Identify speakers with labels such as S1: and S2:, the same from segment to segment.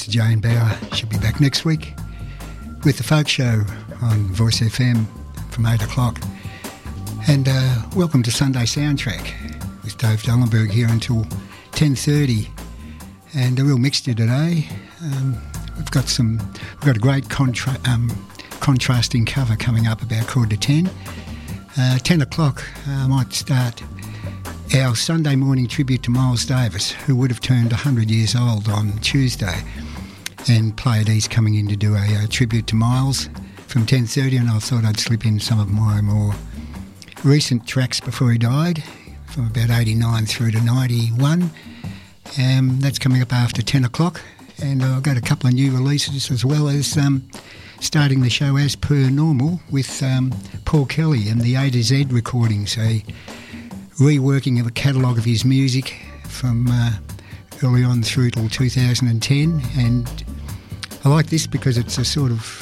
S1: producer Jane Bauer. She'll be back next week with the Folk Show on Voice FM from 8 o'clock. And welcome to Sunday Soundtrack with Dave Dallenberg here until 10:30. And a real mixture today. We've got a great contrasting cover coming up about 10:15. 10 o'clock I might start our Sunday morning tribute to Miles Davis, who would have turned 100 years old on Tuesday, and Pleiades coming in to do a tribute to Miles from 10:30, and I thought I'd slip in some of my more recent tracks before he died, from about 89 through to 91. That's coming up after 10 o'clock, and I've got a couple of new releases, as well as starting the show as per normal with Paul Kelly and the A to Z recordings, a reworking of a catalogue of his music from early on through till 2010. And I like this because it's a sort of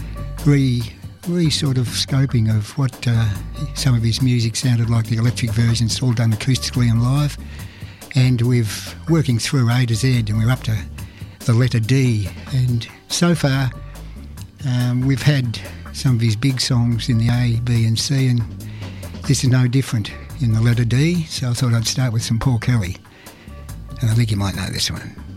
S1: sort of scoping of what some of his music sounded like, the electric versions all done acoustically and live. And we're working through A to Z, and we're up to the letter D. And so far we've had some of his big songs in the A, B and C, and this is no different in the letter D. So I thought I'd start with some Paul Kelly, and I think you might know this one.